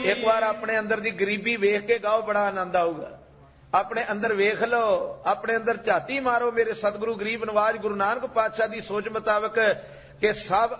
एक बार अपने अंदर दी गरीबी वेख के गाओ, बड़ा आनंद आऊगा। अपने अंदर वेख लो, अपने अंदर झाती मारो। मेरे सतगुरु गरीब नवाज गुरु नानक पातशाह की सोच मुताबिक कि सब